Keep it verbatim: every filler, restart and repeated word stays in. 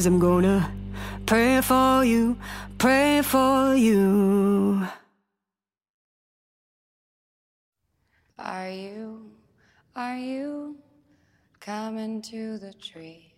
I'm gonna pray for you, pray for you. Are you, are you coming to the tree?